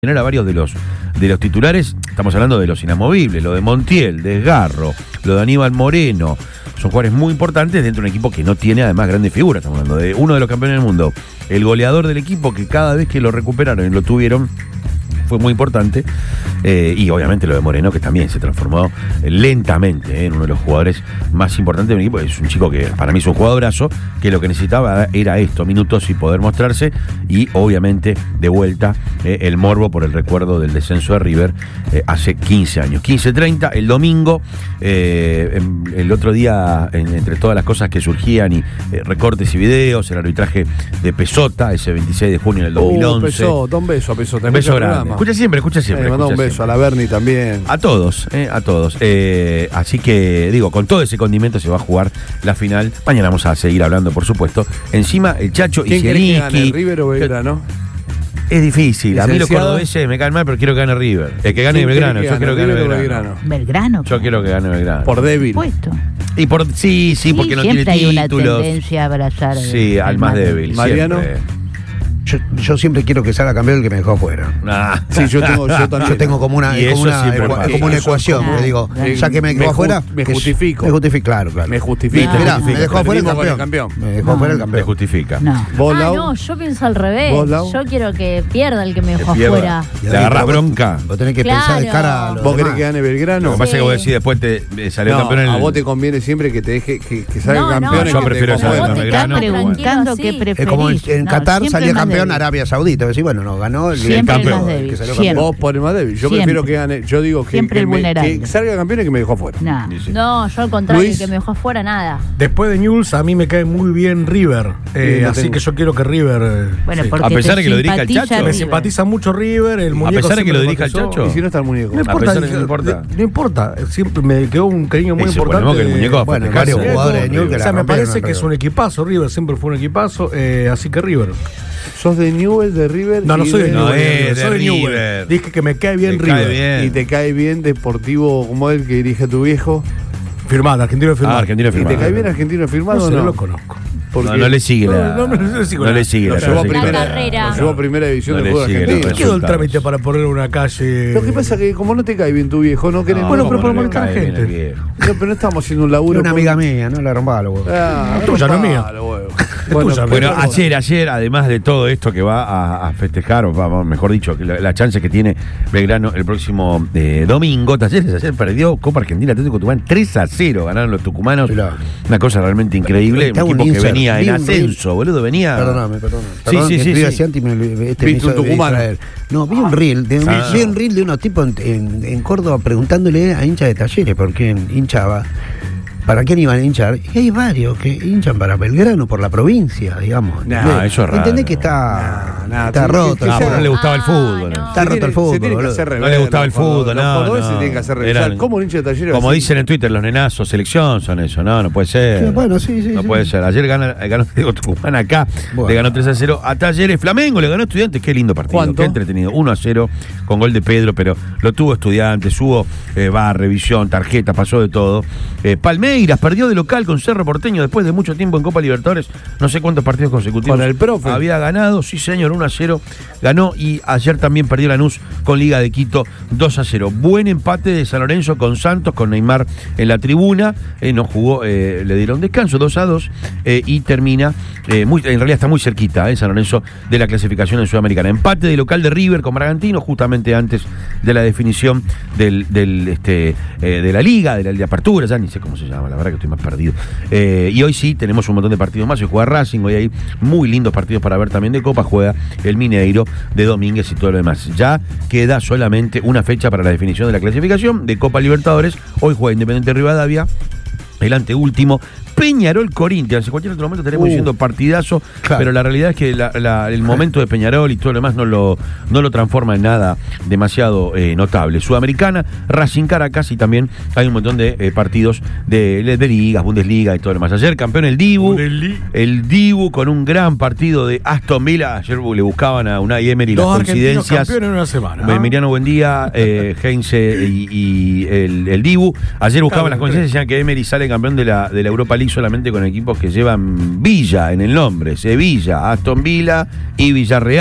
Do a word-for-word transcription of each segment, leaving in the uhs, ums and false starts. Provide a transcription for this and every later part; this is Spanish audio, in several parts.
A varios de los de los titulares, estamos hablando de los inamovibles, lo de Montiel, Desgarro, lo de Aníbal Moreno, son jugadores muy importantes dentro de un equipo que no tiene además grandes figuras. Estamos hablando de uno de los campeones del mundo, el goleador del equipo que cada vez que lo recuperaron y lo tuvieron fue muy importante, eh, y obviamente lo de Moreno, que también se transformó eh, lentamente eh, en uno de los jugadores más importantes del equipo. Es un chico que para mí es un jugadorazo, que lo que necesitaba era esto, minutos y poder mostrarse, y obviamente de vuelta eh, el morbo por el recuerdo del descenso de River eh, hace quince años. quince treinta, el domingo, eh, el otro día, en, entre todas las cosas que surgían, y eh, recortes y videos, el arbitraje de Pesota, ese veintiséis de junio del dos mil once. Uh, Pesota, un beso a Pesota. Un beso grande. Escucha siempre, escucha siempre. Eh, mandó un beso siempre. a la Berni también. A todos, eh, a todos. Eh, así que, digo, con todo ese condimento se va a jugar la final. Mañana vamos a seguir hablando, por supuesto. Encima, el Chacho y ¿Quién cree que gane, Zielinski. River o Belgrano? Es difícil. A mí los ¿Licenciado? cordobeses me caen mal, pero quiero que gane River. El que gane ¿Quién Belgrano. cree Yo quiero que gane River o Belgrano. Belgrano. Yo quiero que gane Belgrano. Por débil. Puesto. Y por sí, sí, porque no tiene siempre hay una títulos. tendencia a abrazar. Sí, al más débil. Mariano. siempre. Yo, yo siempre quiero que salga campeón el que me dejó afuera. Ah. Sí, yo tengo, yo también. Yo tengo como una, Y es como eso una, siempre ecua- pasa. como una Eso ecuación, como- que digo, Sí. ya que me Me dejó ju- afuera, me que- justifico. Me justifico, claro, claro. Me justifica. No. Mirá, me justifica, dejó afuera el perdimos con campeón. el campeón. Me dejó No. afuera el Te campeón. justifica. No. ¿Vos, Ah, Lau? no, yo pienso al revés. ¿Vos, Lau? Yo quiero que pierda el que me dejó Que pierda. afuera. Y ¿Le ahí, agarrás pero vos- bronca? Vos tenés que Claro. pensar de cara a los ¿Vos querés demás. que gane Lo Belgrano? que pasa es que Sí. vos decís después te eh, salió No, campeón el. a vos te conviene siempre que te deje que, que salga No, no, campeón. el yo que te prefiero dejó que salga afuera. Vos te Belgrano. quedás Preguntando tranquilo, qué sí. Es preferís. como en, en No, Qatar siempre salía el más campeón débil. Arabia Saudita. Decís, bueno, no, ganó el, Siempre el el campeón. más el débil, que salió siempre. campeón. Vos por el más débil. Yo Siempre. prefiero que gane. Yo digo que, Siempre que, el me- vulnerable. que salga campeón y que me dejó afuera. No. Sí, sí. No, yo al contrario, Luis. el que me dejó afuera nada. Después de Newell's, a mí me cae muy bien River. Eh, Sí, lo así tengo. que yo quiero que River. eh, Bueno, sí. porque A pesar te de que lo dirija el simpatiza Chacho. Me River. simpatiza mucho River. El A muñeco pesar de que lo siempre dirija el me Chacho. Y si no está el muñeco. No A importa, pesar de que no importa. No importa, siempre me quedó un cariño muy Y importante. suponemos que el muñeco va a Bueno, festejarse. varios jugadores de Sí, Newell's que o la sea, me rompieron parece que es alrededor. un equipazo. River siempre fue un equipazo, eh, así que River. ¿Sos de Newell, de River? No, no y soy de No, Newell, es de soy de Newell. River. Dije que me cae bien Te cae River. bien. Y te cae bien Deportivo como el que dirige tu viejo. Firmado, argentino firmado. Ah, argentino ¿Y firmado. te cae bien Argentino firmado No o sé, no? no lo conozco. Porque No, no le sigue No, la. no, no, no le sigo no la- le sigue lo la llevó a trayectoria. primera, La carrera. lo llevó a primera división No de le fútbol sigue la argentino. ¿Qué quedó el resultados. trámite para poner una calle? Lo que pasa es que como no te cae bien tu viejo, no queremos. Bueno, ¿cómo pero por no le molestar cae bien gente. el viejo? No, pero no estamos haciendo un Era laburo. una con- amiga mía, no la rompaba los huevos. Ah, Es tuya, no es mía. rompalo, huevo. tuya, Bueno, Bueno, pero- ayer, ayer, además de todo esto que va a, a festejar, o va- mejor dicho, que la, la chance que tiene Belgrano el próximo eh, domingo, Talleres ayer perdió Copa Argentina Atlético Tucumán tres a cero, ganaron los tucumanos. Mirá. Una cosa realmente increíble. Está Un un equipo que insert, venía vi en un ascenso, boludo, venía. Perdóname, perdóname. Sí, Perdón sí, que sí, escribí sí. así antes y me, este Viste me un hizo tucumano. distraer. No, vi un reel, de, Ah. vi un reel de unos tipos en, en, en Córdoba preguntándole a hinchas de Talleres por quién hinchaba, para quién iban a hinchar. Y hay varios que hinchan para Belgrano por la provincia, digamos. Nah, ¿entendés? eso es raro. ¿Entendés que está, Nah, nah, está tiene roto? que No, ser- pero no le gustaba el Ah, fútbol. no. Está Se roto tiene- el fútbol, se tiene que boludo. hacer No le rebelde, gustaba el los cordobeses. fútbol, Los no. cordobeses no. tienen que hacer Eran- rebelde. ¿Cómo un hincha de Talleres? Como así? dicen en Twitter, los nenazos, selección son eso, no, no puede ser. Sí, bueno, sí, sí, No sí. puede ser. Ayer gana, ganó Diego Tucumán acá, Bueno. le ganó tres a cero a Talleres. Flamengo le ganó a Estudiantes, qué lindo partido, ¿Cuánto? qué entretenido. uno a cero con gol de Pedro, pero lo tuvo Estudiantes, hubo eh, va, revisión, tarjeta, pasó de todo. Eh, Palmeiras perdió de local con Cerro Porteño después de mucho tiempo en Copa Libertadores, no sé cuántos partidos consecutivos. Con el profe. Había ganado, sí señor, uno a cero ganó, y ayer también perdió Lanús con Liga de Quito dos a cero. Buen empate de San Lorenzo con Santos, con Neymar en la tribuna, eh, no jugó, eh, le dieron descanso, dos a dos, eh, y termina, eh, muy, en realidad está muy cerquita eh, San Lorenzo de la clasificación en Sudamericana. Empate de local de River con Bragantino, justamente antes de la definición del, del, este, eh, de la Liga, de la, de apertura, ya ni sé cómo se llama, la verdad que estoy más perdido. Eh, y hoy sí, tenemos un montón de partidos más, hoy juega Racing, hoy hay muy lindos partidos para ver también de Copa, juega el Mineiro de Domínguez y todo lo demás. Ya queda solamente una fecha para la definición de la clasificación de Copa Libertadores. Hoy juega Independiente Rivadavia, el anteúltimo. Peñarol Corinthians, en cualquier otro momento estaremos Uh, diciendo partidazo, claro. pero la realidad es que la- la- el momento de Peñarol y todo lo demás no lo, no lo transforma en nada demasiado eh, notable. Sudamericana, Racing Caracas, y también hay un montón de eh, partidos de, de ligas, Bundesliga y todo lo demás. Ayer campeón el Dibu, el Dibu con un gran partido de Aston Villa. Ayer le buscaban a Unai Emery las Dos argentinos coincidencias. campeones en una semana. Emiliano Buendía, eh, Heinze y, y el, el Dibu. Ayer buscaban las coincidencias, decían que Emery sale campeón de la, de la Europa League solamente con equipos que llevan Villa en el nombre, Sevilla, Aston Villa y Villarreal.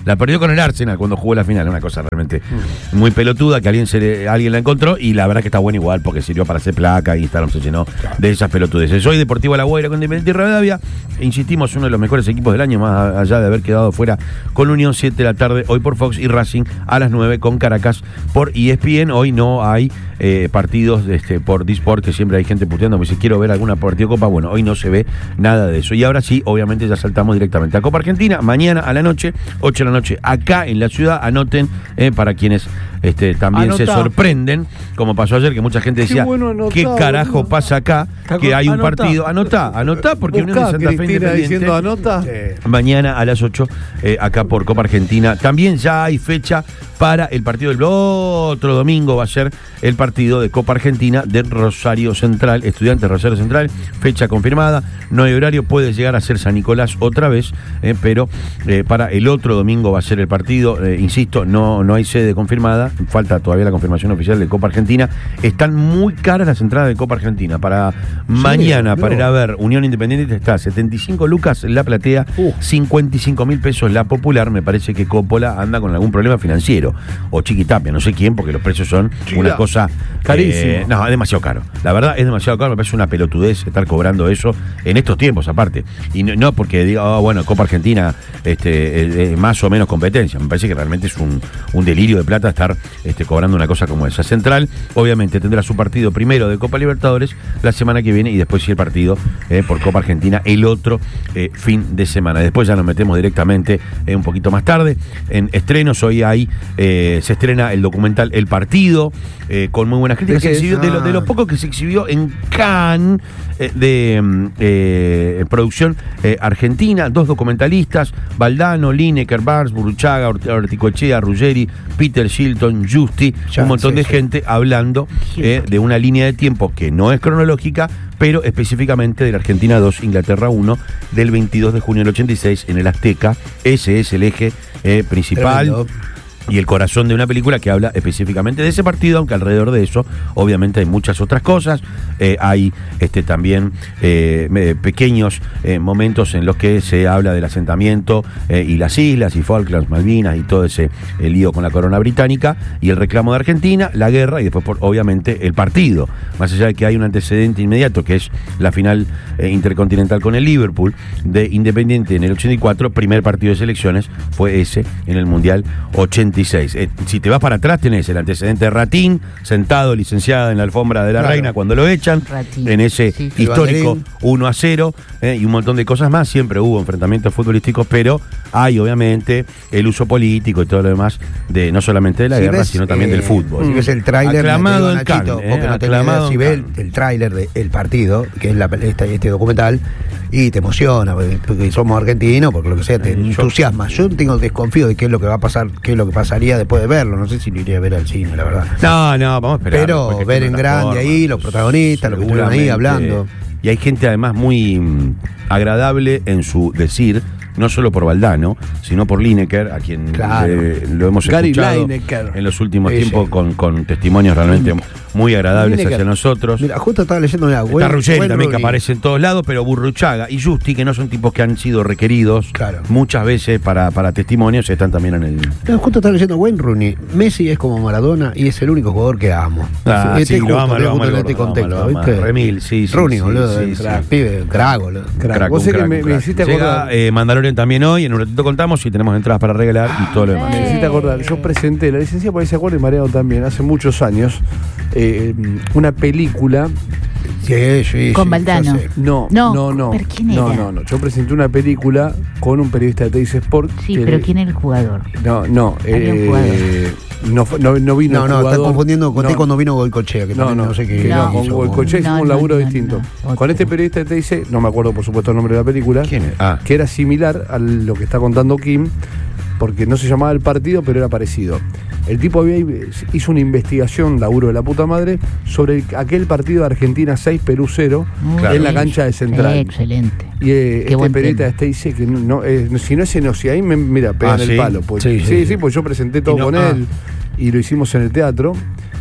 La perdió con el Arsenal cuando jugó la final, una cosa realmente muy pelotuda que alguien se le- alguien la encontró y la verdad que está buena igual porque sirvió para hacer placa y Instagram se llenó de esas pelotudeces. Hoy Deportivo La Guaira con Independiente y Rivadavia, insistimos, uno de los mejores equipos del año, más allá de haber quedado fuera con Unión, siete de la tarde, hoy por Fox, y Racing a las nueve con Caracas por E S P N. Hoy no hay eh, partidos este, por Disport, que siempre hay gente puteando, me dice quiero ver alguna partido de Copa. Bueno, hoy no se ve nada de eso. Y ahora sí, obviamente ya saltamos directamente a Copa Argentina, mañana a la noche, ocho de la noche, acá en la ciudad. Anoten eh, para quienes este, también se Anotá. sorprenden, como pasó ayer, que mucha gente Qué decía, bueno anotá, ¿qué carajo boludo? pasa acá? Que hay un Anotá. partido. Anotá, anotá, porque Unión de Buscá, Santa Fe Cristina Independiente diciendo anota. mañana a las ocho, eh, acá por Copa Argentina. También ya hay fecha para el partido del otro domingo, va a ser el partido de Copa Argentina de Rosario Central, Estudiantes Rosario Central, fecha confirmada, no hay horario, puede llegar a ser San Nicolás otra vez, eh, pero eh, para el otro domingo va a ser el partido, eh, insisto, no, no hay sede confirmada, falta todavía la confirmación oficial de Copa Argentina. Están muy caras las entradas de Copa Argentina. Para mañana, para ir a ver Unión Independiente, está setenta y cinco lucas la platea, Uh. cincuenta y cinco mil pesos la popular. Me parece que Coppola anda con algún problema financiero, o Chiquitapia, no sé quién, porque los precios son Chiquita. una cosa Carísimo. eh, no, es demasiado caro. La verdad es demasiado caro, me parece una pelotudez estar cobrando eso en estos tiempos aparte. Y no, no porque diga, oh, bueno, Copa Argentina este, eh, eh, más o menos competencia. Me parece que realmente es un, un delirio de plata estar este, cobrando una cosa como esa. Central, obviamente, tendrá su partido primero de Copa Libertadores la semana que viene y después sí el partido eh, por Copa Argentina el otro eh, fin de semana. Después ya nos metemos directamente eh, un poquito más tarde en estrenos. Hoy hay eh, se estrena el documental El Partido, eh, con muy buenas críticas. ¿De qué Se exhibió- es? de, lo, de lo poco que se exhibió en Cannes, eh, de mm, eh, producción eh, argentina, dos documentalistas, Valdano, Lineker, Bars, Burruchaga, Ort- Orticochea, Ruggeri, Peter Shilton, Justi, Ya, un montón sí, de sí. gente hablando eh, de una línea de tiempo que no es cronológica, pero específicamente de la Argentina dos, Inglaterra uno, del veintidós de junio del ochenta y seis en el Azteca. Ese es el eje eh, principal. Tremendo. Y el corazón de una película que habla específicamente de ese partido, aunque alrededor de eso, obviamente, hay muchas otras cosas. Eh, hay este también eh, me- pequeños eh, momentos en los que se habla del asentamiento eh, y las islas, y Falklands, Malvinas, y todo ese eh, lío con la corona británica, y el reclamo de Argentina, la guerra, y después, por, obviamente, el partido. Más allá de que hay un antecedente inmediato, que es la final eh, intercontinental con el Liverpool, de Independiente en el ochenta y cuatro, primer partido de selecciones, fue ese en el Mundial ochenta y seis. Eh, si te vas para atrás, tenés el antecedente de Ratín, sentado, licenciada en la alfombra de la Claro. reina cuando lo echan, Ratín. en ese Sí, sí. histórico El banderín. uno a cero, eh, y un montón de cosas más. Siempre hubo enfrentamientos futbolísticos, pero hay obviamente el uso político y todo lo demás, de no solamente de la Si guerra, ves, sino también eh, del fútbol. Si ves el tráiler, Aclamado me en te digo, Nachito, Cannes, vos que eh, no tenés aclamado idea, si en ves el, Cannes. el tráiler del partido, que es la, este, este documental, y te emociona, porque, porque somos argentinos, porque lo que sea, te Eh, yo- entusiasma. Yo tengo desconfío de qué es lo que va a pasar, qué es lo que pasaría después de verlo. No sé si lo iría a ver al cine, la verdad. No, no, vamos a esperar. Pero después que ver esté en plataforma, grande ahí, los protagonistas, los que estuvieron ahí seguramente. hablando. Y hay gente además muy mm, agradable en su decir, no solo por Valdano, sino por Lineker, a quien Claro. eh, lo hemos Gary escuchado Lineker. en los últimos Sí, tiempos sí. con, con testimonios realmente muy agradables Lineker. hacia nosotros. Mira, justo estaba leyendo una Está buen- Ruggeri buen también, que Rooney. aparece en todos lados, pero Burruchaga y Justi, que no son tipos que han sido requeridos Claro. muchas veces para, para testimonios, están también en el... No, justo estaba leyendo Wayne Rooney. Messi es como Maradona y es el único jugador que amo. Ah, Este sí, justo, lo ama, le lo ama gusta el en este gordo, lo contexto, ama, lo ama. ¿viste? Remil, sí, sí, Rooney, sí, boludo, sí, el sí. crack, pibe, crack, boludo. Crack. Crack, Vos un sé que crack, me, un me crack. hiciste Llega acordar. eh, Mandalorian también hoy, en un ratito contamos y tenemos entradas para regalar y todo lo demás. Me hiciste acordar, yo presenté, la licencia por ahí se acuerda y Mariano también, hace muchos años, eh, una película. Sí, sí, Con sí, Valdano. yo sé. No, No, no, no. ¿pero quién no, era? no, no. Yo presenté una película con un periodista de Teis Sport. Sí, que pero le- ¿quién es el jugador? No, no. Había un Eh, no, fue- no, no vino No, el no, jugador. estás confundiendo con no, cuando vino Goicochea, que No, también no, no sé qué. que no, No. con hizo, Goicoechea hicimos No, un no, laburo no, distinto. no, otro. Con este periodista de Teis, no me acuerdo por supuesto el nombre de la película, ¿Quién es? Ah. que era similar a lo que está contando Kim, porque no se llamaba El Partido, pero era parecido. El tipo había, hizo una investigación, laburo de la puta madre, sobre el- aquel partido de Argentina seis, Perú cero, Muy en la bien. cancha de Central. Excelente. Y eh, Qué este buen periodista tema. este dice que no, eh, si no ese no, si ahí me mira, pegan Ah, el ¿sí? palo. Pues, Sí, sí, sí, sí, sí. pues yo presenté todo Y no- con ah. él y lo hicimos en el teatro.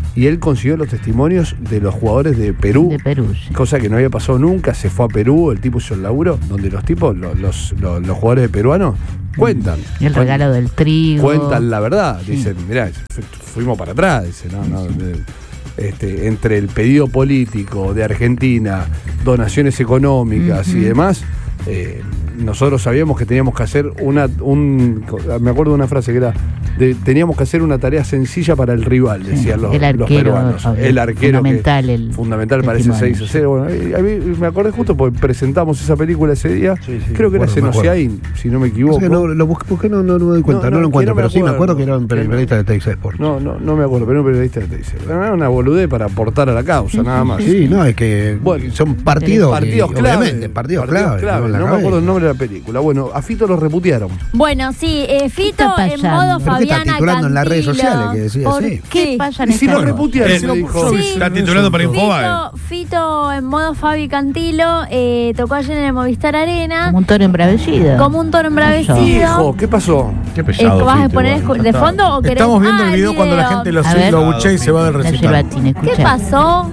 y él consiguió los testimonios de los jugadores de Perú, De Perú, sí. cosa que no había pasado nunca. Se fue a Perú, el tipo hizo el laburo, donde los tipos, los, los, los, los jugadores peruanos, cuentan. Y el regalo del trigo. Cuentan la verdad, dicen, mirá, fuimos para atrás, dicen, no, no, de- este, entre el pedido político de Argentina, donaciones económicas y demás, eh, nosotros sabíamos que teníamos que hacer una, un, me acuerdo de una frase que era, de- teníamos que hacer una tarea sencilla para el rival, Sí, decían los, el los arquero, peruanos. obvio, El arquero fundamental, que, el fundamental para ese testimonio, seis a cero. Bueno, y a mí me acordé justo porque presentamos esa película ese día, Sí, sí, creo que era me acuerdo, me acuerdo. Senociaín, si no me O equivoco. sea que no, lo busqué, busqué, no, no, no me doy cuenta, No, no, no, lo encuentro, que no me pero sí me acuerdo. acuerdo que era un Que no- periodista de Texas Sport. No, no, no me acuerdo, pero un periodista te dice. Era una boludez para aportar a la causa, nada más. Sí, no, es que Bueno, son partidos, partidos que, clave. obviamente, partidos, clave. clave. ¿no? En la No me cabeza. acuerdo el nombre de la película. Bueno, a Fito lo reputearon. Bueno, sí, eh, Fito está en pasando? modo ¿Pero qué está Fabiana titulando en las redes Cantilo. sociales que decía ¿Por así? ¿Qué qué? pasa en Y si esta lo hora? reputearon, Eh, me dijo. Sí. Está titulando para Infobae. Fito, Fito en modo Fabi Cantilo eh, tocó ayer en el Movistar Arena Como un toro embravecido. como un toro embravecido. Hijo, ¿qué pasó? Qué Eh, pesado. ¿Vas a Fito, poner igual. escu- de fondo o querés? Estamos viendo Ah, el video cuando la gente lo, A ver. lo abuchea y se va del La recital. yerbatina, escucha. ¿Qué pasó?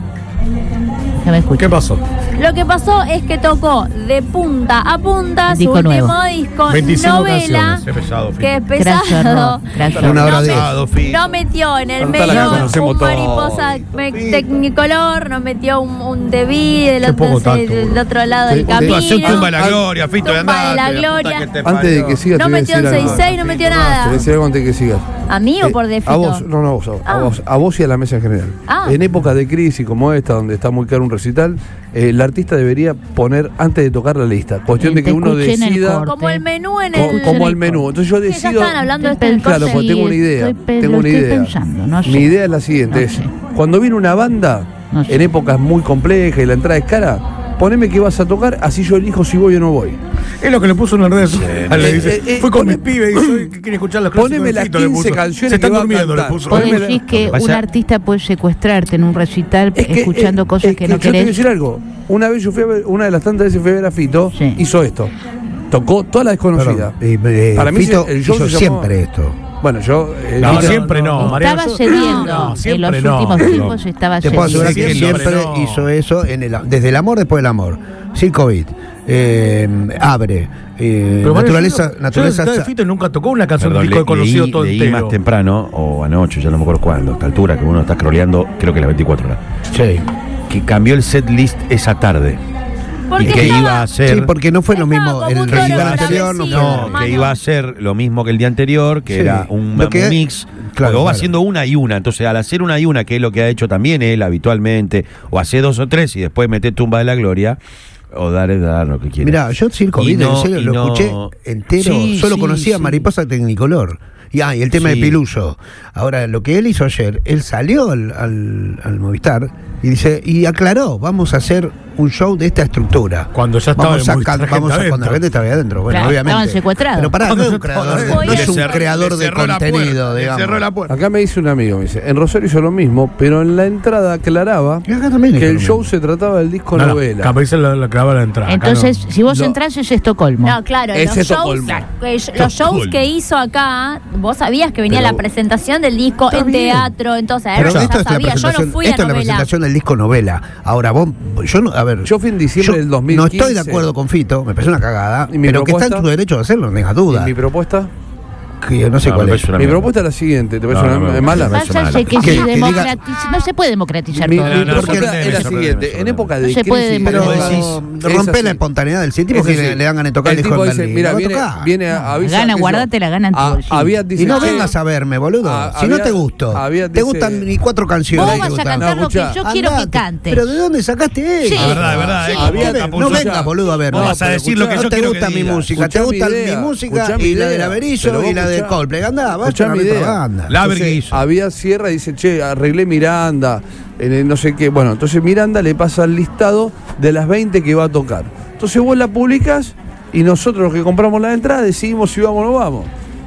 Déjame escuchar. ¿Qué pasó? Lo que pasó es que tocó de punta a punta su Disco último nuevo. disco, veinticinco novela, canciones. Qué pesado, Fito. que es Crash pesado. horror, crash Una horror. hora No, diez. Pesado, me- Fito. no metió en el Cantala, la medio conocemos un todos. mariposa me- tecnicolor, no metió un, un debí del Qué otro, poco tacto, del boludo. otro lado Sí, del sí. camino. Fito, hace un tumba de la gloria, Fito, Tumba andate, de la puta gloria. que te Antes de parió. que sigas, No te voy a metió decir un algo. seis seis, no metió Te voy a nada. decir algo antes de que sigas. ¿A mí o Eh, por de A Fito? vos, no, no, a vos, a, Ah. vos, a vos y a la mesa en general. Ah. En épocas de crisis como esta, donde está muy caro un recital, eh, el artista debería poner antes de tocar la lista. Cuestión Eh, de que te uno escuché en el decida corte. Como el menú en co- el... como el menú. Entonces yo Sí, ya decido. estaban hablando de esto Estoy en el Claro, corte. pues tengo una idea. Estoy pe- tengo lo una estoy idea. pensando, no sé. Mi idea es la siguiente: No es sé. cuando viene una banda No sé. en épocas muy complejas y la entrada es cara, poneme que vas a tocar, así yo elijo si voy o no voy. Es lo que le puso en las redes sociales. Le dice, Eh, eh, Fui con poné- mis pibes y soy que quiere escuchar los clásicos Poneme de las Fito, le quince puso. canciones Se están que va a durmiendo, le cantar. puso. Vos Poneme- decís que Pasa- un artista puede secuestrarte en un recital Es que, escuchando eh, cosas es que, no yo te voy a querés. decir algo. Una vez yo fui a ver, una de las tantas veces fui a ver a Fito, Sí. hizo esto. Tocó toda la desconocida. Perdón, eh, eh, Para mí Fito el show hizo se llamó- siempre esto. Bueno, yo. eh, No, Fito- siempre no, Estaba Mariano. yo- cediendo. No, en siempre los no. últimos No. tiempos estaba Te puedo asegurar que cediendo. Siempre siempre no. hizo eso en el, desde el amor, después del amor. Sin COVID. Eh, abre. Eh, Pero, Mariano, naturaleza. yo no- naturaleza yo de Fito nunca tocó una canción de Perdón, un disco le- de conocido leí, todo leí entero. más temprano, o anoche, ya no me acuerdo cuándo, a esta altura, que uno está scrolleando, creo que las veinticuatro horas, Sí. que cambió el set list esa tarde. Porque y que estaba- iba a ser... Sí, porque no fue lo Estaba mismo. como El un toro recital embravecido. anterior no Sí, fue. No, hermano. que iba a ser lo mismo que el día anterior, que Sí. era un, Lo que- un mix. claro, Porque vos vas claro. haciendo una y una. Entonces, al hacer una y una, que es lo que ha hecho también él habitualmente, o hace dos o tres y después meter Tumba de la Gloria, o dar es dar lo que quieras. Mirá, yo Circo Y Beat, no- en serio, y lo no- escuché entero. Sí, Solo sí, conocía sí. Mariposa Tecnicolor. Y, ah, y el tema Sí. de Piluso. Ahora, lo que él hizo ayer, él salió al, al, al Movistar y dice, y aclaró, vamos a hacer un show de esta estructura. Cuando ya estaba vamos en a, Movistar, can- gente vamos a cuando la adentro. gente estaba ahí adentro. Bueno, Claro, obviamente. estaban secuestrados. Pero pará, no Cuando es un estaban creador, adentro. no es Le un cerró- creador le de cerró la contenido, puerta, le digamos. cerró la puerta. Acá me dice un amigo, me dice, en Rosario hizo lo mismo, pero en la entrada aclaraba Y acá también que hizo el lo show mismo. se trataba del disco No, no, novela. capaz se la, la clavaba la entrada. acá Entonces, no. si vos No. entrás es Estocolmo. No, claro, Es los shows, Estocolmo. que- los shows Estocolmo. que hizo acá, vos sabías que venía Pero- la presentación del disco Está en bien. teatro, entonces Pero ya esto es la sabía, yo presentación, no fui esto a es la novela. presentación del disco novela. Ahora vos, yo no, a ver, Yo fui en diciembre yo del dos mil no quince. estoy de acuerdo con Fito, me parece una cagada, ¿Y mi pero que está en propuesta? tu derecho de hacerlo, no tengas duda. ¿Y mi propuesta? Que yo no sé No, cuál me es. parece una Mi mierda. propuesta es la siguiente, ¿te parece No, una no, no, mala? me parece Váyase mala. que Que- si que diga- democratiza- no se puede democratizar Mi, todo. mi No, no, propuesta sorprendeme, es la sorprendeme, siguiente, en sorprendeme. época de No se crisis... puede Pero democratizar. es rompe así. la espontaneidad del sitio Es porque así. le, le dan ganas de tocar El el tipo hijo de dice, Berlín. mira, No va a viene, tocar. viene a avisar... Gana, dice, guardátela, gana en tu ah, bolsillo. había, dice, Y no che, vengas a verme, boludo. Ah, si no había- te gusto. había, te dice- gustan ni cuatro canciones. Vos te vas a gustan. cantar No, lo que escuchá. yo quiero que Andate. cante. Pero ¿de dónde sacaste eso? Sí. Es verdad, es verdad. Sí, eh. había- Está No punto ya. vengas, boludo, a verme. Vos vas a decir lo que no yo te quiero gusta que mi digas. música, te Escuchá mi gusta mi idea, música escuchá mi y la de idea. la Berizo Pero y vos la de escuchá- Coldplay. Andá, vas escuchá a mi una idea. propaganda. La Entonces, Berg hizo. había Sierra y dice, che, arreglé Miranda, en el no sé qué. Bueno, entonces Miranda le pasa el listado de las veinte que va a tocar. Entonces vos la publicás y nosotros los que compramos la entrada decidimos si vamos o no vamos.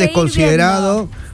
seguir desconsiderado,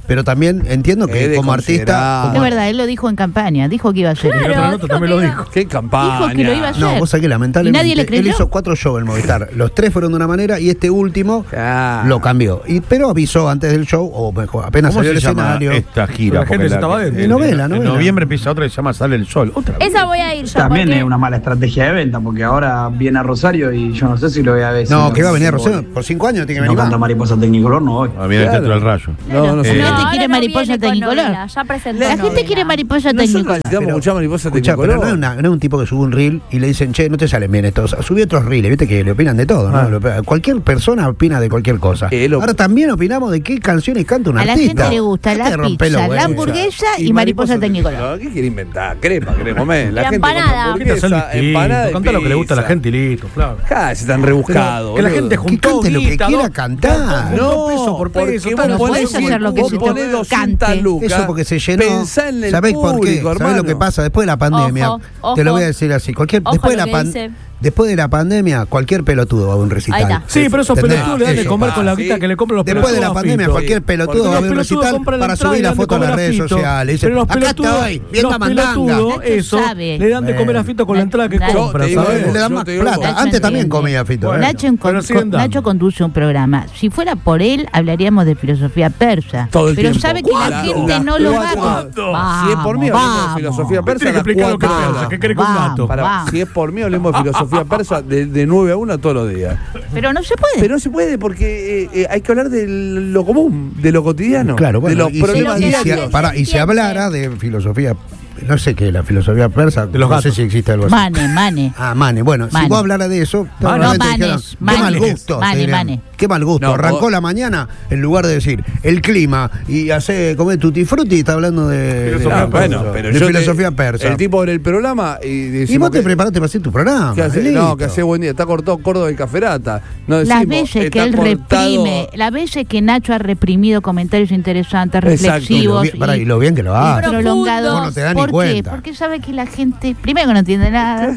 pero también entiendo Es que de como artista... considerar. Es como- verdad, él lo dijo en campaña, dijo que iba a hacer. Claro, Y otra nota dijo también que lo iba- dijo. ¿Qué campaña? Dijo que lo iba a hacer. No, vos sabés que lamentablemente ¿Y nadie le él creyó? hizo cuatro shows en Movistar. Los tres fueron de una manera y este último Ah. lo cambió. Y, pero avisó antes del show, o mejor, apenas ¿Cómo salió se al llama escenario. esta gira? La gente Porque se estaba dentro. en- Novela, en novela. noviembre empieza otra que se llama Sale el Sol. Otra vez. Esa voy a ir yo. También porque- es una mala estrategia de venta, porque ahora viene a Rosario y yo no sé si lo voy a ver. No, si que va a venir a si Rosario. voy. Por cinco años tiene que No venir canta más. Mariposa Tecnicolor, no voy. Ah, viene el Claro. Teatro del Rayo. No, no La sé. gente ahora quiere no mariposa viene con tecnicolor. novela, Ya presentó La gente novela. quiere mariposa Nosotros tecnicolor. necesitamos Pero- mucha mariposa Escuchá, pero tecnicolor. no es, una- no es un tipo que sube un reel y le dicen, che, no te salen bien estos. Subí otros reels, viste que le opinan de todo, ¿no? Ah. Lo- Cualquier persona opina de cualquier cosa. Eh, lo- Ahora también opinamos de qué canciones canta un A la artista. gente le gusta la Dejate de romper los pizza, la huevos. hamburguesa y mariposa tecnicolor. ¿Qué quiere inventar? Crepa, crepa, men. La gente empanada. come Hay que ser hamburguesa, distinto, empanada de canta lo que le gusta a la pizza. gente y listo, claro. Ja, se están rebuscados. Que la boludo. gente Que juntó cante lo que guita, quiera dos- cantar. dos- No, dos pesos por porque peso, vos tal, no ponés, podés hacer lo que vos se te ponés doscientas cante. lucas. Eso porque se llenó. Pensá en el ¿Sabés por qué? público, ¿Sabés hermano? lo que pasa? Después de la pandemia, Ojo, ojo. te lo voy a decir así. Cualquier, Ojo después, de lo la que pan- dice. después de la pandemia, cualquier pelotudo va a un recital. Ahí está. Sí, pero esos ¿Entendés? pelotudos le dan de Eso comer pasa, con la sí. guita que le compran los Después de la pelotudos a pandemia, Fito. cualquier pelotudo Porque va a los ver un pelotudos recital compran para entrada subir y la dan de foto a las comer a redes Fito. sociales. Dice, Pero los acá pelotudos, estoy, viendo los mandanga. pelotudos, Nacho eso, sabe. le dan de comer a Fito con la entrada que Nacho, te compra, digo ¿sabes? algo. Le dan Yo más te digo plata. algo. Antes también Nacho comía Fito. ¿eh? Nacho, en con- Pero siguen con- dando. Nacho conduce un programa. Si fuera por él, hablaríamos de filosofía persa. Todo el pero tiempo. sabe que la ¿Cuándo? gente Las no lo va a... cuatro. Vamos, Si es por mí, hablemos de vamos. filosofía persa. Tiene que a las explicar lo que cuatro piensa, horas. que cree que es un Vamos, gato. Pará, vamos. si es por mí, hablemos de filosofía persa de, de nueve a una todos los días. Pero no se puede. Pero no se puede porque eh, eh, hay que hablar de lo común, de lo cotidiano, Claro, bueno, de los y, si, problemas y si- diarios. pará, y si hablara de filosofía, no sé qué, la filosofía persa, De los no sé gatos. si existe algo así. Mane, mane. Ah, Mane, bueno, Mane. si vos hablaras de eso, Mane. probablemente No, dijeran, manes, qué manes. mal gusto. Mane, te dirían. mane. Qué mal gusto. No, Arrancó vos- la mañana en lugar de decir el clima y hace comer tutti frutti, está hablando de, de- Filosofía No, bueno, pero de yo filosofía te- persa. El tipo en el programa y y decimos vos te que- preparaste para hacer tu programa. que hace- listo. no, que hace buen día, está cortado Córdoba y Caferata. No Las decimos, veces que está él cortado- reprime, las veces que Nacho ha reprimido comentarios interesantes, Exacto. Y lo reflexivos bien- pará, y, y lo bien que lo y hace. prolongados. Vos no te das ni ¿Por qué? cuenta. Porque sabe que la gente, primero que no entiende nada,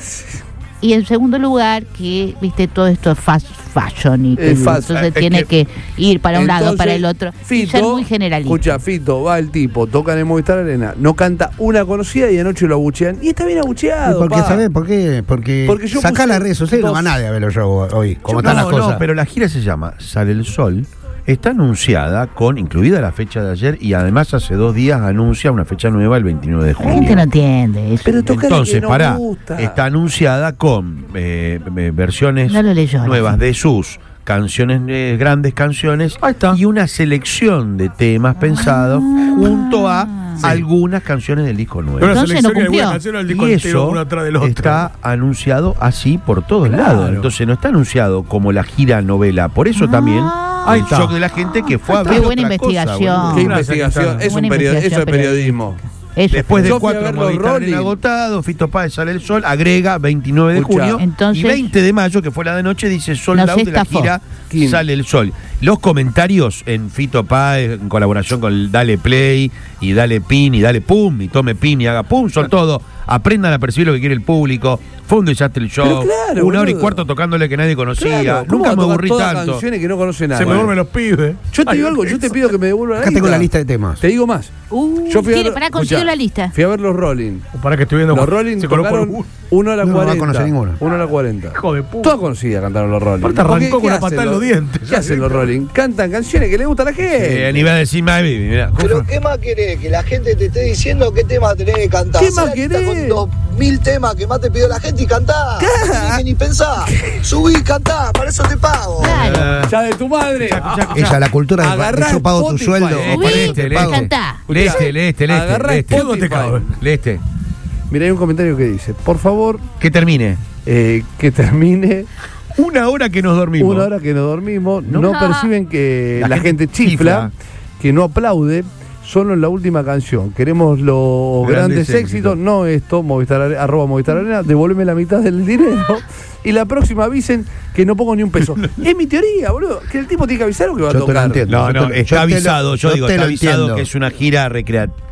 y en segundo lugar que, viste, todo esto es fast fashion y que Es fast- entonces es tiene que- que, ir para un lado, Entonces, para el otro, y Fito, ser muy generalista. Escucha, Fito, va el tipo, toca en el Movistar Arena, no canta una conocida y anoche lo abuchean. Y está bien abucheado. Porque, pa. ¿sabés por qué? Porque, Porque yo sacá puse las redes sociales, no dos- va nadie a ver los shows hoy, como no, están las cosas. no, pero la gira se llama Sale el Sol. Está anunciada con, incluida la fecha de ayer, y además hace dos días anuncia una fecha nueva el veintinueve de La gente junio. no entiende eso. Pero toca Entonces, que no pará, gusta. está anunciada con eh, eh, versiones No lo leyó, nuevas no. de sus canciones, eh, grandes canciones, Ahí está. y una selección de temas pensados junto a Sí. algunas canciones del disco nuevo. Pero una Entonces no selección de cumplió. buenas canciones, el disco Y entero, eso uno atrás del otro. está anunciado así por todos Claro. lados. Entonces no está anunciado como la gira novela. Por eso Ah. también Ahí el está. shock de la gente que fue a Qué ver buena otra cosa, investigación. boludo. Qué Gracias, investigación, Cristal. es un Buena periodi- eso investigación es periodismo. Eso. Después de Yo fui a cuatro ver los Movistar Rolling. agotados, Fito Páez Sale el Sol, agrega veintinueve de Escucha, junio entonces- y veinte de mayo, que fue la de noche, dice sold Nos out de la estafó. gira ¿Quién? Sale el Sol. Los comentarios en Fito Páez, en colaboración con el Dale Play y Dale Pin y Dale Pum y tome Pin y haga Pum, son todo. Aprendan a percibir lo que quiere el público. Fue un desastre el show. Pero claro, Una hora y boludo. cuarto tocándole que nadie conocía. Claro, ¿cómo Nunca va a me tocar aburrí todas tanto. canciones que no conoce nada. Se me duermen los pibes. Yo te Ay, digo algo, yo te pido que me devuelvan la Acá tengo guita. la lista de temas. Te digo más. Uh, Yo fui a quiere- ver- pará, consiguió escuchá, la lista. Fui a ver los Rolling. Para que estoy viendo. Los Rolling se colocó tocaron uno. una hora No, no va a cuarenta. conocer ninguno. Una hora cuarenta. Hijo de puta. Toda conocida cantaron los Rolling. Aparte arrancó Porque, con ¿qué una hacen patada en los dientes. ¿Qué hacen los Rolling? Cantan canciones que le gustan a la gente. Eh, ni iba a decir My Baby, mirá. Pero ¿qué más querés? Que la gente te esté diciendo qué tema tenés que cantar. ¿Qué más Hacé la lista querés? Con dos mil temas que más te pidió la gente y cantá. No tenés que ni pensar. Subí y cantá, para eso te pago. Claro. Eh, Ya de tu madre. Ella, la cultura de Agarrá yo pago tu Spotify. sueldo. Eh, o por Subí, este, le- pago. cantá. Lee este, lee este, lee este, Agarrá lee este. Spotify. cabe. Lee este. Mira, hay un comentario que dice, por favor, Que termine. eh, que termine Una hora que nos dormimos. una hora que no dormimos. No, No. perciben que la, La gente, gente chifla, chifla. que no aplaude. Solo en la última canción. Queremos los grandes, Grandes éxitos, éxitos. no esto, Movistar, Are- arroba Movistar Arena, devuélveme la mitad del dinero y la próxima avisen que no pongo ni un peso. Es mi teoría, boludo, que el tipo tiene que avisar o que va a Yo te lo tocar. entiendo. No, Yo no, te- está yo te lo- avisado, yo, yo digo, te está lo avisado entiendo. que es una gira recreativa.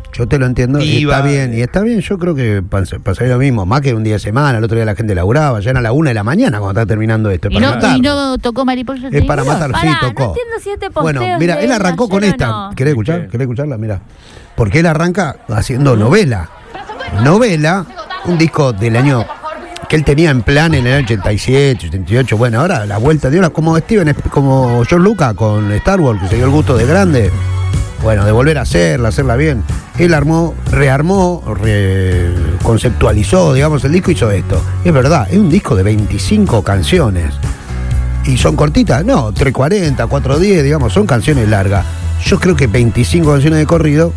Yo te lo entiendo, y Iba, está bien, y está bien, yo creo que pas- pasaría lo mismo, más que un día de semana, el otro día la gente laburaba, ya era la una de la mañana cuando está terminando esto. Y para no, matarlo. y no tocó Mariposa Es para Tricolor. matar, sí, Pará, tocó. no entiendo si este posteo Bueno, es mira, de él arrancó ayer con o esta. no. ¿Querés escuchar? ¿Querés escucharla? Mira. Porque él arranca haciendo novela. Novela, un disco del año que él tenía en plan en el ochenta y siete, ochenta y ocho. Bueno, ahora la vuelta de ahora, como Steven, como George Lucas con Star Wars, que se dio el gusto de grande. Bueno, de volver a hacerla, hacerla bien. Él armó, rearmó, re- conceptualizó, digamos, el disco, hizo esto. Es verdad, es un disco de veinticinco canciones. ¿Y son cortitas? No, tres cuarenta, cuatro diez, digamos, son canciones largas. Yo creo que veinticinco canciones de corrido,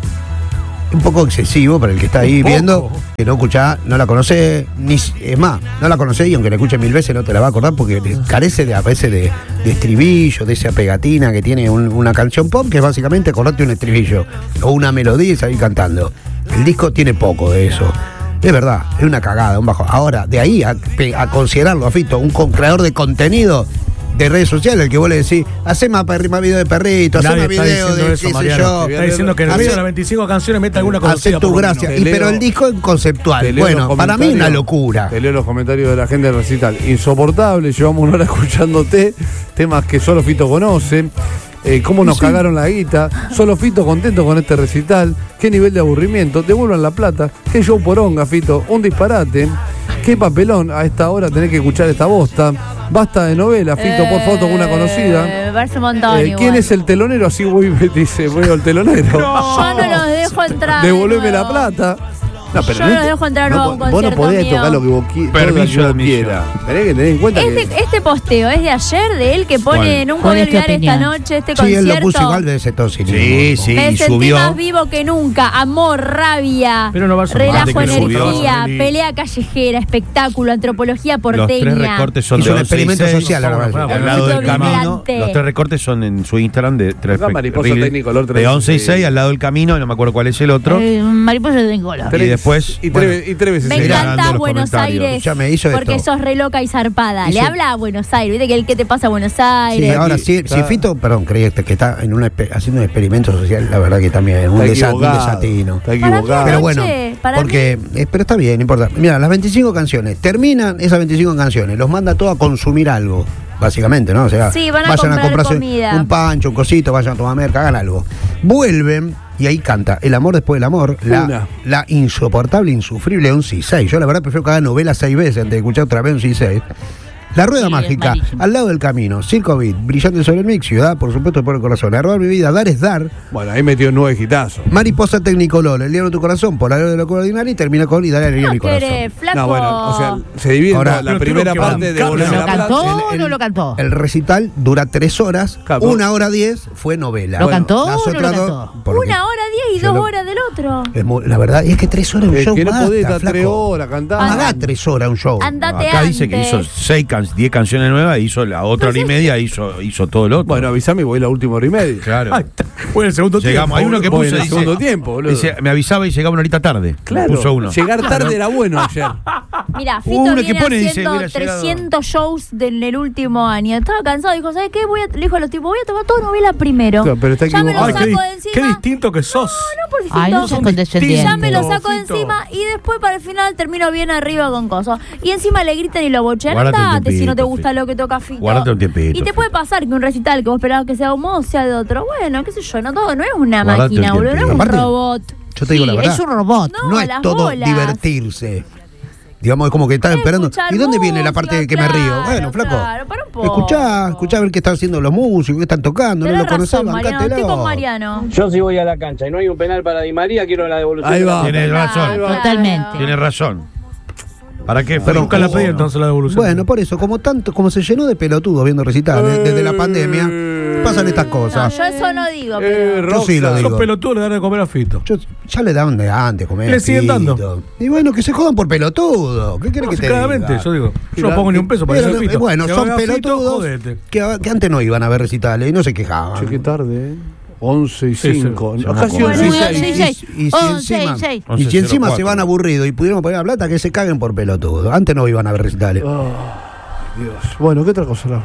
un poco excesivo para el que está ahí viendo, que no escucha, no la conoce, ni es más, no la conoce y aunque la escuche mil veces no te la va a acordar porque carece de a veces de, de estribillo, de esa pegatina que tiene un- una canción pop, que es básicamente acordarte un estribillo o una melodía y salir cantando. El disco tiene poco de eso. Es verdad, es una cagada, un bajo. Ahora, de ahí a, a considerarlo a Fito un con- creador de contenido de redes sociales, el que vos le decís, hacé más, perri- más video de perrito, hacé Nadie más está video diciendo de eso, qué sé Mariano. yo. Está diciendo que en el Hacé- medio de las veinticinco canciones mete alguna conocida. Hacé tu por lo menos. gracia. Te Y, leo- pero el disco es conceptual. Te leo Bueno, los para mí es una comentarios- locura. Te leo los comentarios de la gente del recital. Insoportable, llevamos una hora escuchándote, temas que solo Fito conoce. Eh, cómo nos cagaron la guita, solo Fito contento con este recital, qué nivel de aburrimiento, devuelvan la plata, qué show poronga, Fito, un disparate, qué papelón a esta hora tener que escuchar esta bosta, basta de novela, Fito, por foto con una conocida. Eh, Me parece un montón. Eh, ¿Quién igual. es el telonero? Así voy, me dice, voy al telonero. Yo no los dejo entrar. de Devolveme la nuevo. plata. Yo no los dejo entrar no, a un vos no concierto podés mío. tocar lo que vos qui- Permiso todo lo que de vos admisión. quieras. Tenés que tener en cuenta que... Este, este posteo es de ayer, de él, que ¿Cuál? pone nunca ¿Cuál voy a es tu olvidar esta opinión? noche, este Sí, él concierto. lo puso igual de ese tóxico. Sí, sí, Me y sentí subió. más vivo que nunca, amor, rabia, Pero no va a ser relajo, más de que subió, energía, Feli. pelea callejera, espectáculo, antropología Los tres porteña. recortes son Hizo de un once y experimento seis, social, ahora va a decir. al lado del Orgullo camino. vibrante. Los tres recortes son en su Instagram de tres Acá Mariposa reels, Technicolor de tres, once y sí. seis al lado del camino, no me acuerdo cuál es el otro. Eh, Mariposa Tricolor. Y después, Y bueno, tres, y tres veces Me seguidas. encanta. encanta los Buenos comentarios. Aires Ya me hizo porque esto. sos re loca y zarpada. Hizo- Le habla a Buenos Aires, ¿viste? Que el que te pasa a Buenos Sí, Aires. ahora sí, si Está- Fito, perdón, creí que que está en una, espe- haciendo un experimento social, la verdad que también es un, Está desa- un equivocado, desatino. Está ¿Para qué? equivocado. Pero Noche, bueno, para porque, eh, pero está bien, no importa. Mira, las veinticinco canciones, terminan esas veinticinco canciones, los manda todos a consumir algo, básicamente, ¿no? O sea, Sí, van a vayan a comprar comprarse comida. un pancho, un cosito, vayan a tomar merca, hagan algo. Vuelven y ahí canta El amor después del amor, la, Una. la insoportable, insufrible once y seis. Yo la verdad prefiero que haga novela seis veces antes de escuchar otra vez once y seis. La Rueda Sí, es Mágica, malísimo. Al lado del camino, Circo Beat, Brillante sobre el Mix, Ciudad, por supuesto, por el corazón, A robar mi vida, Dar es dar, Bueno, ahí metió nueve gitazos. Mariposa Technicolor, El diablo de tu corazón, Por la de la locura ordinaria y termina con Y dale alegría a mi No corazón. querés, flaco. No, bueno, o sea, se divide Ahora, en la pero primera tengo que parte de bancar, Volver ¿Lo a la Plata. cantó El- o el- no lo cantó? El recital dura tres horas, Claro, una hora diez fue novela. ¿Lo cantó las o no lo otras dos- cantó? porque Una hora diez y yo dos lo- horas del otro. es muy- la verdad es que tres horas un Es show que no basta, podés estar flaco. tres horas cantando. No haga tres horas un show. Andate acá antes. dice que hizo seis, can- diez canciones nuevas, hizo la otra hora y media, hizo, hizo todo lo otro. Bueno, avísame y voy la última hora y media. claro. Ay, fue el segundo Llegamos, hay tiempo. uno que Voy puso, en el dice, segundo tiempo, boludo. dice, me avisaba y llegaba una horita tarde. Claro, Puso uno. llegar tarde era bueno ayer. Mira, Fito Uno que viene pone, dice, haciendo hubiera llegado. trescientos shows del el último año. Estaba cansado, dijo, ¿sabes qué? Voy a, le dijo a los tipos, voy a tomar toda novela primero. Claro, pero está ya me lo Ay, equivocado. qué, saco di- de encima. qué distinto que sos. No, por Ay, no Fito. seas condescendiente. Ya me lo saco de Fito. encima y después para el final termino bien arriba con cosas. Y encima le gritan y lo bochean. Guárdate un Andate si no te tiempito, gusta Fito. lo que toca Fito. Guárdate un tiempito, Y te puede pasar que un recital que vos esperabas que sea de un modo sea de otro. Bueno, qué sé yo, no todo, no es una Guárdate un máquina, boludo, no es un tiempito. Aparte, robot. Yo te digo Sí, la verdad. es un robot. No, No es las todo bolas. divertirse. Digamos, es como que estás esperando. Escuchar ¿Y dónde viene la parte música, de que me río? claro, Bueno, flaco. claro, para un poco. Escuchá, escuchá a ver qué están haciendo los músicos, qué están tocando, no Tenés lo conocés, razón, Mariano, estoy bancátelo. con Mariano. Yo si voy a la cancha y no hay un penal para Di María, quiero la devolución. Ahí de la va. pelota. Tienes razón. Claro. Totalmente. Tienes razón. ¿Para qué? Pero nunca la pedí entonces la devolución. Bueno, por eso, como tanto, como se llenó de pelotudos viendo recitales desde la pandemia, pasan estas No, cosas. yo eso no digo, Eh, pero... Yo sí lo Rosa. digo. Sos pelotudo, le dan de comer a Fito. Yo- ya le daban de antes comer. Le siguen pito. dando. Y bueno, que se jodan por pelotudo. ¿Qué querés No, que te claramente, diga? yo digo. Yo no Mira, pongo ni un peso para Pero, ese eh, Fito. bueno, Que son haga Fito, pelotudos jodete. que, que antes no iban a ver recitales y no se quejaban. Che, qué tarde, ¿eh? once y Sí, sí. cinco. Se Casi llama once y Uy, seis. once y seis. Y, y si once y encima, seis. y si encima once cero cuatro. se van aburridos y pudieron poner la plata, que se caguen por pelotudo. Antes no iban a ver recitales. Oh, Dios. Bueno, ¿qué otra cosa? Lau?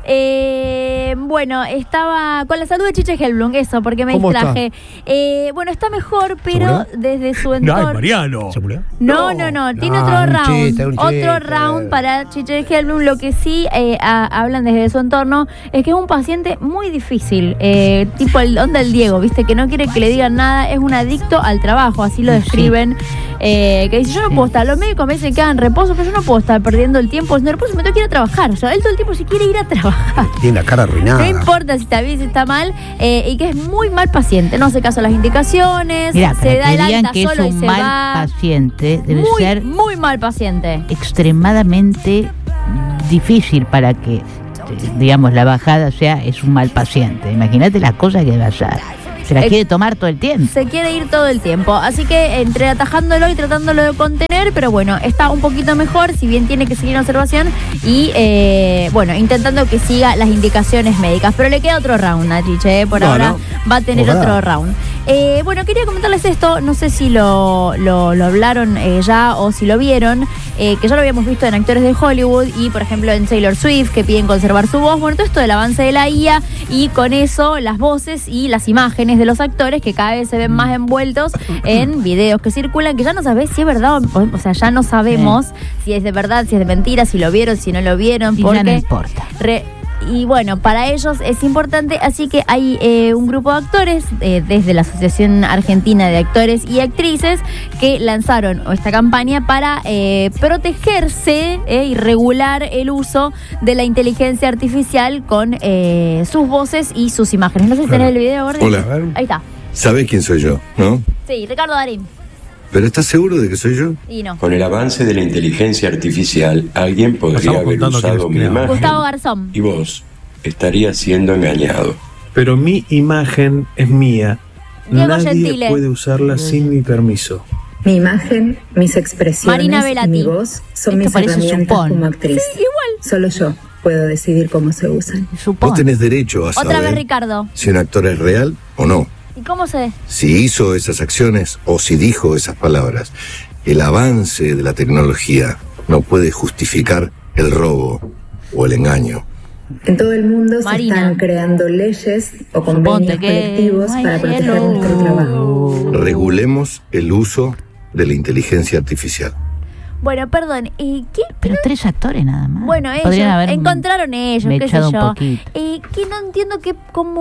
Eh, bueno, estaba con la salud de Chiche Helblum, eso, porque me ¿Cómo distraje. Eh, bueno, está mejor, pero desde su No, entorno. ay, Mariano. No, no, no, tiene No, otro un round. chiste, un otro chiste. round para Chiche Helblum. Lo que sí eh, a- hablan desde su entorno es que es un paciente muy difícil. Eh, tipo el onda del Diego, ¿viste? Que no quiere que le digan nada. Es un adicto al trabajo, así lo describen. Eh, que dice: yo no puedo estar. Los médicos me dicen que hagan reposo, pero yo no puedo estar perdiendo el tiempo. Si no reposo, me tengo que ir a trabajar. O sea, él todo el tiempo si quiere ir a trabajar. Tiene la cara arruinada. No importa si está bien, si está mal, eh, y que es muy mal paciente. No hace caso a las indicaciones, Mira, se para da que el digan alta que es solo y un se mal va. paciente, debe muy, ser muy mal paciente. extremadamente difícil para que, eh, digamos, la bajada sea es un mal paciente. Imagínate las cosas que va a hacer. Se la Ex- quiere tomar todo el tiempo. Se quiere ir todo el tiempo. Así que entre atajándolo y tratándolo de contener, pero bueno, está un poquito mejor, si bien tiene que seguir en observación y, eh, bueno, intentando que siga las indicaciones médicas. Pero le queda otro round a Chiche, ¿eh? Por No, ahora no. va a tener Ojalá. otro round. Eh, bueno, quería comentarles esto, no sé si lo, lo, lo hablaron eh, ya o si lo vieron, eh, que ya lo habíamos visto en actores de Hollywood y, por ejemplo, en Taylor Swift, que piden conservar su voz. Bueno, todo esto del avance de la I A y con eso las voces y las imágenes de los actores que cada vez se ven más envueltos en videos que circulan, que ya no sabés si es verdad o, o sea, ya no sabemos si es de verdad, si es de mentira, si lo vieron, si no lo vieron, Y porque ya no importa. re- y bueno, para ellos es importante, así que hay eh, un grupo de actores eh, desde la Asociación Argentina de Actores y Actrices que lanzaron esta campaña para eh, protegerse eh, y regular el uso de la inteligencia artificial con eh, sus voces y sus imágenes. No sé si tenés el video, Gordi. Hola. Ahí está. ¿Sabes quién soy yo, no? Sí, Ricardo Darín. ¿Pero estás seguro de que soy yo? Y no. Con el avance de la inteligencia artificial, alguien podría Estamos haber contando quién usado es mi quién. imagen Gustavo Garzón. y vos estarías siendo engañado. Pero mi imagen es mía. Diego Nadie Gentile. puede usarla sin mi permiso. Mi imagen, mis expresiones, Marina Velati. mi voz son Esto mis parece herramientas Supón. como actriz. Sí, igual. Solo yo puedo decidir cómo se usan. Supongo. Vos tenés derecho a Otra saber vez Ricardo. si un actor es real o no. ¿Y cómo se...? Si hizo esas acciones o si dijo esas palabras. El avance de la tecnología no puede justificar el robo o el engaño. En todo el mundo Marina. se están creando leyes o Suponte convenios que colectivos no hay para proteger cielo. nuestro trabajo. Regulemos el uso de la inteligencia artificial. Bueno, perdón, ¿y qué? Pero tres actores nada más. Bueno, ellos Podrían haber encontraron ellos, qué sé mechado un yo. poquito. Eh, que no entiendo que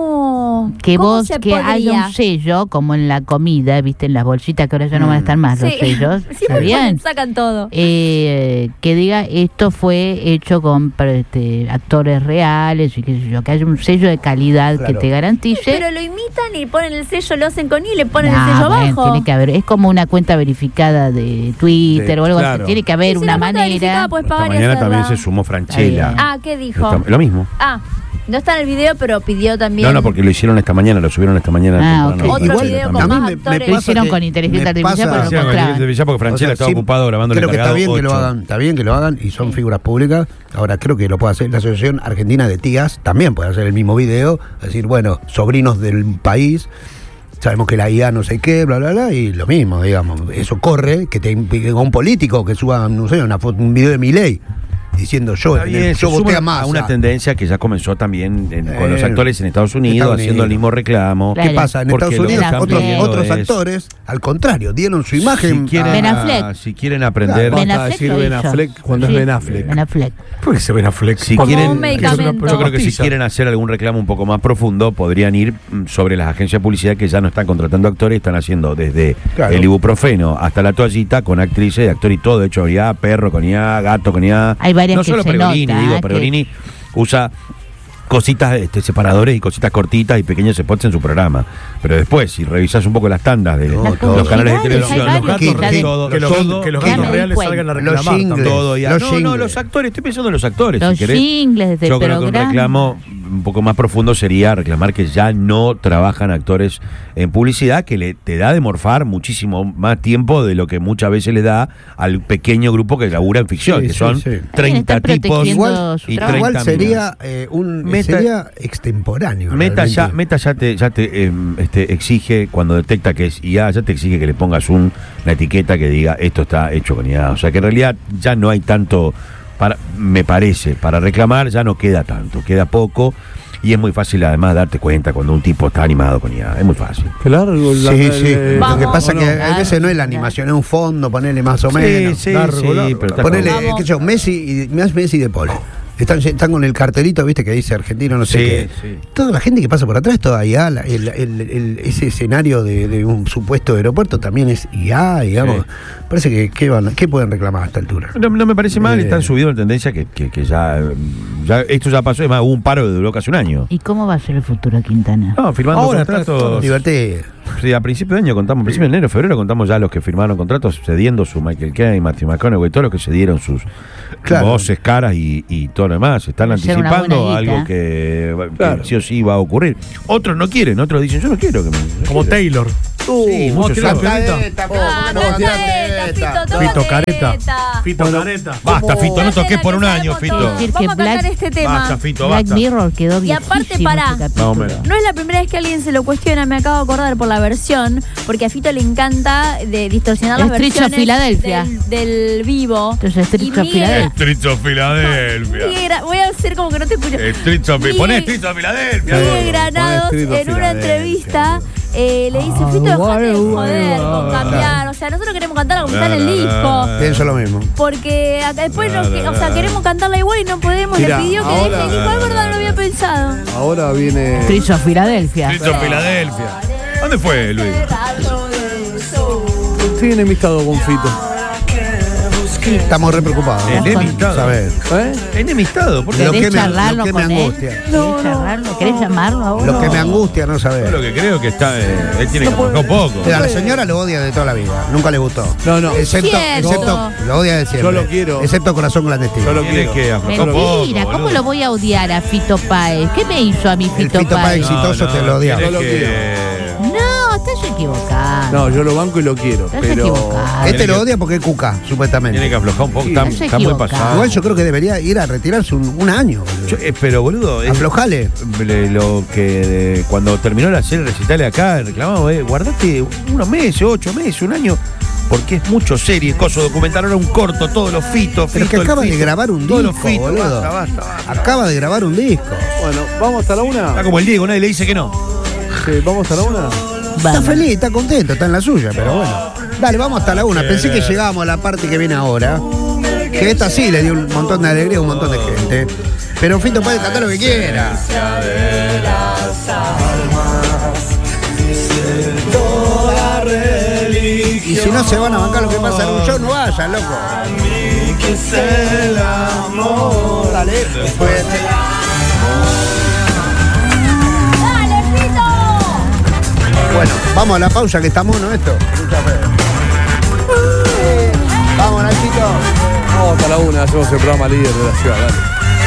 cómo Que cómo vos, se que podría. haya un sello, como en la comida, viste, en las bolsitas, que ahora ya no van a estar más los Sí. sellos. Sí, ¿Está porque bien? sacan todo. Eh, que diga esto fue hecho con este, actores reales y qué sé yo, que haya un sello de calidad Claro. que te garantice. Pero lo imitan y ponen el sello, lo hacen con I y le ponen Nah, el sello bueno, abajo. tiene que haber, es como una cuenta verificada de Twitter Sí, o algo claro. así, tiene que haber Y si una la cuenta verificada, manera. puedes Esta pagar y mañana hacerla. también se sumó Franchella. Ah, ¿qué dijo? Está- lo mismo. Ah, no está en el video, pero pidió también. No, no, porque lo hicieron esta mañana, lo subieron esta mañana. Ah, temprano. ok. Otro Igual, video a con mí más me- me actores. Lo pasa hicieron que con inteligencia me artificial, pasa- pero no Sí, con encontraban. inteligencia artificial porque Franchella O sea, estaba sí, ocupado grabando el Creo que está encargado bien que lo ocho. hagan, está bien que lo hagan y son figuras públicas. Ahora creo que lo puede hacer la Asociación Argentina de Tías, también puede hacer el mismo video, decir, bueno, sobrinos del país, sabemos que la I A no sé qué, bla, bla, bla, y lo mismo, digamos, eso corre, que te implique un político que suba, no sé, una foto, un video de Milei diciendo yo, Está bien, yo se voté suma a Massa. a una tendencia que ya comenzó también en- con Eh, los actores en Estados Unidos, Estados haciendo el Unidos. mismo reclamo. ¿Qué Claro. pasa? En Porque Estados lo que Unidos están otros, pidiendo otros es- actores, al contrario, dieron su imagen Si quieren, Ben a- Affleck. ah, si quieren aprender, Ben Basta Affleck decir lo Ben hizo. Affleck cuando Sí, es Ben Affleck. Ben Affleck. ¿Por qué se ven a Flex? si Como quieren, un medicamento. yo creo que si Pizza. quieren hacer algún reclamo un poco más profundo, podrían ir mm, sobre las agencias de publicidad que ya no están contratando actores, están haciendo desde Claro. el ibuprofeno hasta la toallita con actrices, actor y todo, de hecho I A, perro con I A, gato con I A. Hay varias no que solo se Pergolini, nota, digo, que- Pergolini usa cositas, este, separadores y cositas cortitas y pequeños spots en su programa. Pero después, si revisas un poco las tandas de No, los todo. canales de Hay televisión, varios los gatos, que ya de- todo, Que los, todo, que los Ya gatos me di reales cuenta. salgan a Los reclamar. jingles. también. todo y a- Los no, no, jingles. los actores, estoy pensando en los actores. Los si querés. jingles desde Yo el creo que un programa. reclamo un poco más profundo sería reclamar que ya no trabajan actores en publicidad, que le te da de morfar muchísimo más tiempo de lo que muchas veces le da al pequeño grupo que labura en ficción, Sí, que sí, son sí. treinta Están tipos protegiendo Igual, su y trabajo. igual treinta sería eh, un Meta- sería extemporáneo. Meta ya, realmente. Meta ya te, ya te em, este, exige, cuando detecta que es I A, ya te exige que le pongas un, una etiqueta que diga esto está hecho con I A. O sea que en realidad ya no hay tanto para, me parece, para reclamar ya no queda tanto, queda poco. Y es muy fácil además darte cuenta cuando un tipo está animado con I A. Es muy fácil. Claro, la, sí, la, sí. la, Lo que pasa es que no, a veces no es la animación, es un fondo, ponerle más o menos. Sí, sí, largo, sí, largo. pero está Ponele, como- qué sé yo, Messi y más Messi de Paul. Están, están con el cartelito, viste, que dice argentino, no sé Sí, qué. sí. Toda la gente que pasa por atrás, toda I A, la- el, el- el- ese escenario de, de un supuesto aeropuerto también es I A, digamos. Sí. Parece que ¿qué, van, ¿qué pueden reclamar a esta altura? No, no me parece mal, Eh. están subidos en tendencia que, que, que ya, ya. Esto ya pasó, es más, hubo un paro que duró casi un año. ¿Y cómo va a ser el futuro Quintana? No, firmando Ahora está todo contratos. divertido. Sí, a principio de año contamos, a principio de enero, febrero contamos ya los que firmaron contratos cediendo su Michael Caine, Matthew McConaughey, todos los que cedieron sus Claro. voces, caras y, y todo lo demás. Están Va a ser una anticipando buena guita. algo que, que Claro. sí o sí va a ocurrir. Otros no quieren, otros dicen yo no quiero que me. no Como quiero". Taylor. Sí, Uh, muchos ¿tiene saben. campeoneta? Ah, no, no, tira careta, teta. Fito, toma Fito Careta. teta. Fito Bueno, Careta. Basta, Fito, no toques por un año, Sabemos Fito. todo. Decir que Vamos a cantar Black- este tema. Basta, Fito, Black basta. Mirror quedó Y aparte, viejísimo pará. este capítulo. Más o menos. No es la primera vez que alguien se lo cuestiona, me acabo de acordar por la versión, porque a Fito le encanta de distorsionar las Streets of versiones Philadelphia. del, del vivo. Entonces, Streets Y of Miguel- Philadelphia. Streets of Philadelphia. Miguel Gra- voy a hacer como que no te escucho. Streets of Miguel- Poné Streets of Philadelphia. Miguel Pon Granados Streets of en una Philadelphia, entrevista eh, le dice, Fito, dejate de joder con cambiar. O sea, nosotros queremos cantarla como está en el disco. Pienso lo mismo. Porque acá después nos, que- o sea, queremos cantarla igual y no podemos. Mirá, Le pidió que ahora- deje el disco. Es verdad, no lo había pensado. Ahora viene. Streets of Philadelphia. Streets of Philadelphia. ¿Dónde fue, Luis? Estoy enemistado con Fito. Estamos re preocupados. ¿no? Enemistado. Saber. ¿Eh? Enemistado, ¿por qué? Lo ¿Querés que me- charlarlo lo que me con él? angustia. ¿Querés charlarlo? ¿Querés llamarlo ahora? Lo que me angustia no Yo saber. lo que creo que está. eh, él tiene que aflojar un poco. Mira, la señora lo odia de toda la vida. Nunca le gustó. No, no. Excepto, Cierto. excepto lo odia de siempre. Yo lo quiero. Excepto Corazón Clandestino. Yo lo Tiene quiero. que aflojar un poco. Mentira, ¿cómo boludo. lo voy a odiar a Fito Páez? ¿Qué me hizo a mi El Fito, Fito Páez Páez? exitoso te lo odiaba. tiene Yo lo que- No, estás equivocado. No, yo lo banco y lo quiero. Estás Pero. equivocado. Este Tiene lo que- odia porque es cuca, supuestamente. Tiene que aflojar un poco. Sí. Está, Estás está muy equivocado. pasado. Igual yo creo que debería ir a retirarse un, un año. boludo. Yo- eh, pero, boludo. es- Aflojale. le- Lo que eh, cuando terminó la serie recitales acá, reclamamos, eh, guardate unos meses, ocho meses, un año. Porque es mucho serie, coso documental, ahora un corto, todos los fitos. Pero es que Fito, el acaba de Fito, grabar un todos los disco, fitos, boludo. basta, basta, basta. Acaba de grabar un disco. Bueno, vamos hasta la una. Está como el Diego, nadie le dice que no. Sí, vamos hasta la una. Está Vamos. feliz, está contento, está en la suya, pero bueno. Dale, vamos hasta la una. Pensé que llegábamos a la parte que viene ahora. Que esta sí le dio un montón de alegría a un montón de gente. Pero Fito puede cantar lo que quiera. Y si no se van a bancar lo que pasa en un show, no vayan, loco. Dale, después. ¡Dale, Fito! Bueno, vamos a la pausa que está mono esto. Mucha fe. Vamos, Nachito. Vamos hasta la una, hacemos el programa líder de la ciudad. Dale.